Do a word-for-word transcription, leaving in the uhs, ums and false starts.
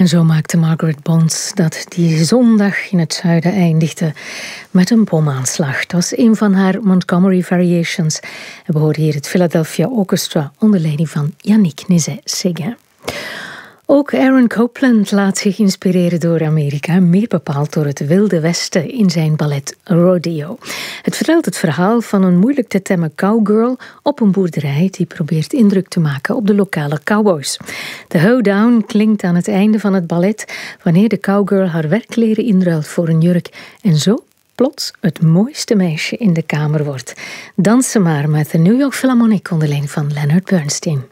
En zo maakte Margaret Bonds dat die zondag in het zuiden eindigde met een bomaanslag. Het was een van haar Montgomery Variations. En we horen hier het Philadelphia Orchestra onder leiding van Yannick Nézet-Séguin. Ook Aaron Copland laat zich inspireren door Amerika, meer bepaald door het Wilde Westen in zijn ballet Rodeo. Het vertelt het verhaal van een moeilijk te temmen cowgirl op een boerderij die probeert indruk te maken op de lokale cowboys. De hoedown klinkt aan het einde van het ballet wanneer de cowgirl haar werkkleren inruilt voor een jurk en zo plots het mooiste meisje in de kamer wordt. Dansen maar met de New York Philharmonic onder leiding van Leonard Bernstein.